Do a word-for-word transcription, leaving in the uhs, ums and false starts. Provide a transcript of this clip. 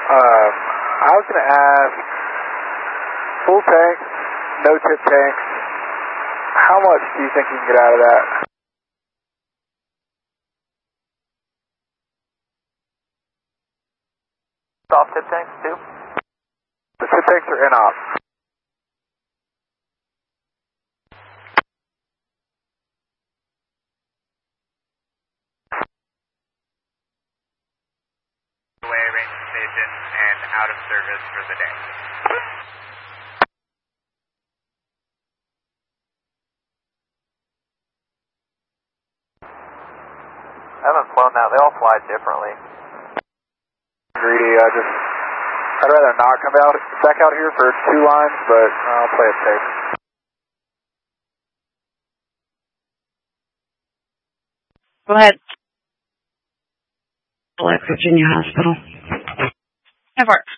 Um, I was going to ask, full tank, no tip tanks, how much do you think you can get out of that? Off tip tanks too? The tip tanks are in op. Away range station and out of service for the day. I haven't flown that. They all fly differently. Greedy, I just, I'd rather not come out back out here for two lines, but I'll play it safe. Go ahead. Like Virginia Hospital. Have work.